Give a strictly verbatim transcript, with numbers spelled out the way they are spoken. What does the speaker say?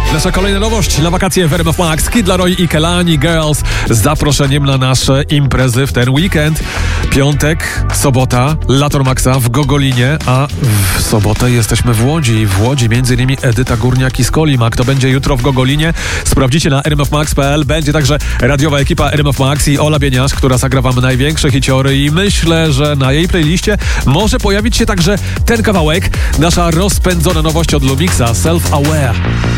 Nasza kolejna nowość na wakacje w R M F Max. Kid Laroi i Kelani Girls z zaproszeniem na nasze imprezy w ten weekend. Piątek, sobota, Lator Maxa w Gogolinie, a w sobotę jesteśmy w Łodzi. W Łodzi między innymi Edyta Górniak i Skolimak. To będzie jutro w Gogolinie. Sprawdzicie na r m f max kropka p l. Będzie także radiowa ekipa R M F Max i Ola Bieniasz, która zagra wam największe hiciory i myślę, że na jej playliście może pojawić się także ten kawałek. Nasza rozpędzona nowość od Lumixa, Self Aware.